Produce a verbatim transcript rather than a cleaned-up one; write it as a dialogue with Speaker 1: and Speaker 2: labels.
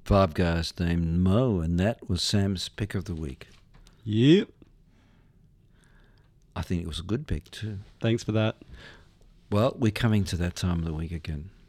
Speaker 1: Five guys named Mo, and that was Sam's pick of the week.
Speaker 2: Yep.
Speaker 1: I think it was a good pick too.
Speaker 2: Thanks for that.
Speaker 1: Well, we're coming to that time of the week again.